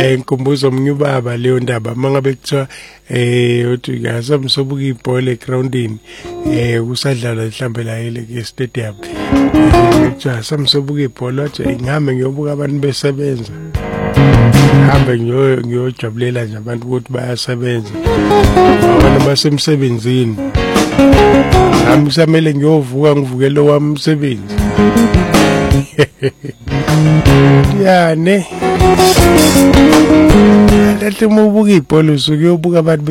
Ngikumbuza omunye ubaba leyo ndaba mangabe kuthiwa uthi ngasamsobuka ibhola egroundini kusadlala mhlambe la ke stadium kuthiwa samsobuka ibhola wathi ngihambe ngiyobuka abantu besebenza hambe ngiyojabulela nje abantu ukuthi bayasebenza abantu basemsebenzini nami kusamele ngiyovuka ngivukele wami umsebenzi yani lethi mubuka ibhola usuke uyobuka abantu